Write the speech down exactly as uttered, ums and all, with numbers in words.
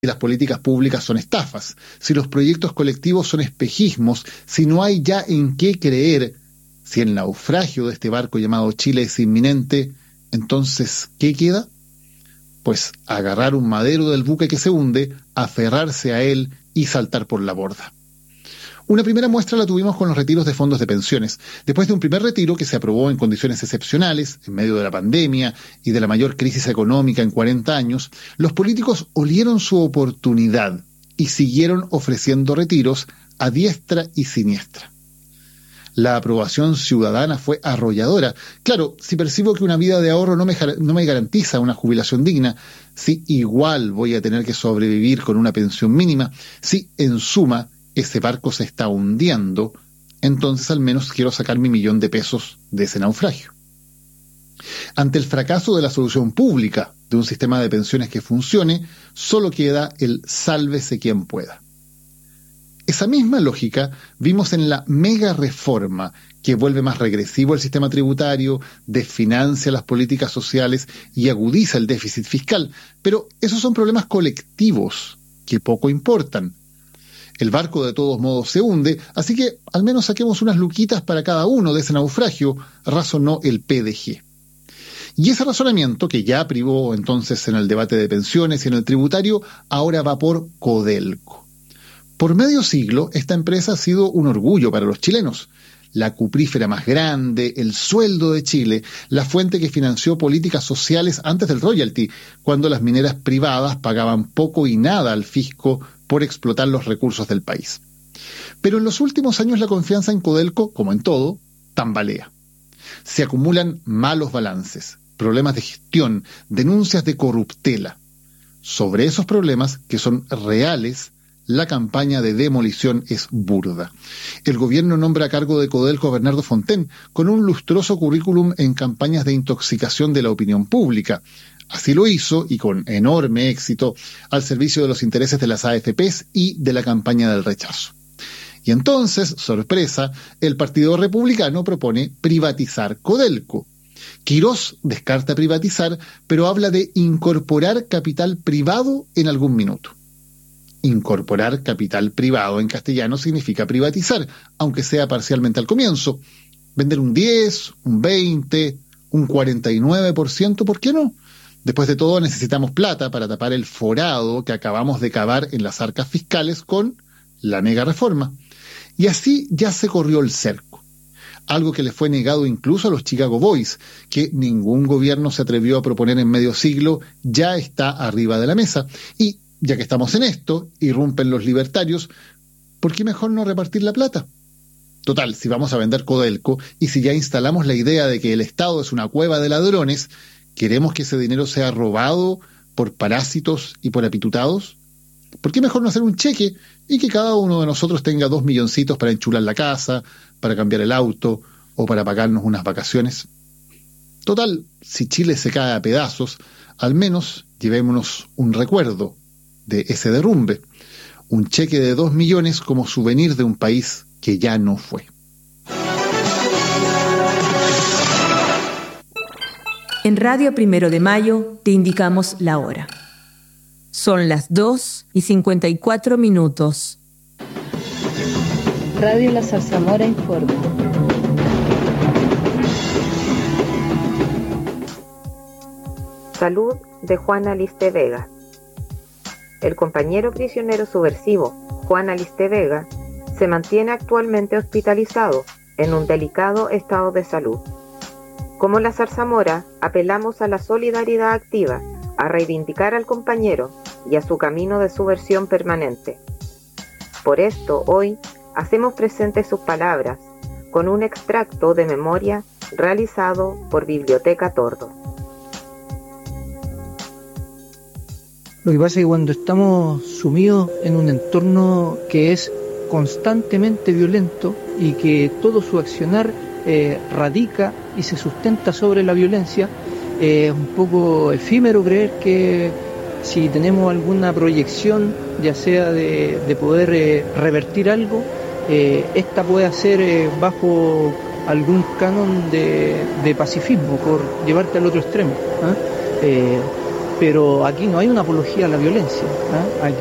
las políticas públicas son estafas, si los proyectos colectivos son espejismos, si no hay ya en qué creer, si el naufragio de este barco llamado Chile es inminente, entonces, ¿qué queda? Pues agarrar un madero del buque que se hunde, aferrarse a él y saltar por la borda. Una primera muestra la tuvimos con los retiros de fondos de pensiones. Después de un primer retiro que se aprobó en condiciones excepcionales, en medio de la pandemia y de la mayor crisis económica en cuarenta años, los políticos olieron su oportunidad y siguieron ofreciendo retiros a diestra y siniestra. La aprobación ciudadana fue arrolladora. Claro, si percibo que una vida de ahorro no me, no me garantiza una jubilación digna, si igual voy a tener que sobrevivir con una pensión mínima, si en suma ese barco se está hundiendo, entonces al menos quiero sacar mi millón de pesos de ese naufragio. Ante el fracaso de la solución pública de un sistema de pensiones que funcione, solo queda el sálvese quien pueda. Esa misma lógica vimos en la mega reforma que vuelve más regresivo el sistema tributario, desfinancia las políticas sociales y agudiza el déficit fiscal. Pero esos son problemas colectivos que poco importan. El barco de todos modos se hunde, así que al menos saquemos unas luquitas para cada uno de ese naufragio, razonó el P D G. Y ese razonamiento, que ya privó entonces en el debate de pensiones y en el tributario, ahora va por Codelco. Por medio siglo, esta empresa ha sido un orgullo para los chilenos. La cuprífera más grande, el sueldo de Chile, la fuente que financió políticas sociales antes del royalty, cuando las mineras privadas pagaban poco y nada al fisco por explotar los recursos del país. Pero en los últimos años la confianza en Codelco, como en todo, tambalea. Se acumulan malos balances, problemas de gestión, denuncias de corruptela. Sobre esos problemas, que son reales, la campaña de demolición es burda. El gobierno nombra a cargo de Codelco a Bernardo Fontaine, con un lustroso currículum en campañas de intoxicación de la opinión pública. Así lo hizo, y con enorme éxito, al servicio de los intereses de las A F Pes y de la campaña del rechazo. Y entonces, sorpresa, el Partido Republicano propone privatizar Codelco. Quirós descarta privatizar, pero habla de incorporar capital privado en algún minuto. Incorporar capital privado en castellano significa privatizar, aunque sea parcialmente al comienzo. Vender un diez, un veinte, un cuarenta y nueve por ciento, ¿por qué no? Después de todo, necesitamos plata para tapar el forado que acabamos de cavar en las arcas fiscales con la mega reforma. Y así ya se corrió el cerco. Algo que le fue negado incluso a los Chicago Boys, que ningún gobierno se atrevió a proponer en medio siglo, ya está arriba de la mesa. Y ya que estamos en esto, irrumpen los libertarios, ¿por qué mejor no repartir la plata? Total, si vamos a vender Codelco y si ya instalamos la idea de que el Estado es una cueva de ladrones, ¿queremos que ese dinero sea robado por parásitos y por apitutados? ¿Por qué mejor no hacer un cheque y que cada uno de nosotros tenga dos milloncitos para enchular la casa, para cambiar el auto o para pagarnos unas vacaciones? Total, si Chile se cae a pedazos, al menos llevémonos un recuerdo de ese derrumbe, un cheque de dos millones como souvenir de un país que ya no fue. En Radio Primero de Mayo te indicamos la hora. Son las dos y cincuenta y cuatro minutos. Radio La Zarzamora informa. Salud de Juan Aliste Vega. El compañero prisionero subversivo, Juan Aliste Vega, se mantiene actualmente hospitalizado en un delicado estado de salud. Como la Zarzamora, apelamos a la solidaridad activa, a reivindicar al compañero y a su camino de subversión permanente. Por esto, hoy, hacemos presentes sus palabras, con un extracto de memoria realizado por Biblioteca Tordo. Lo que pasa es que cuando estamos sumidos en un entorno que es constantemente violento y que todo su accionar eh, radica y se sustenta sobre la violencia, eh, es un poco efímero creer que si tenemos alguna proyección, ya sea de, de poder eh, revertir algo, eh, esta puede ser eh, bajo algún canon de, de pacifismo, por llevarte al otro extremo, ¿eh? Eh, pero aquí no hay una apología a la violencia, ¿eh? Aquí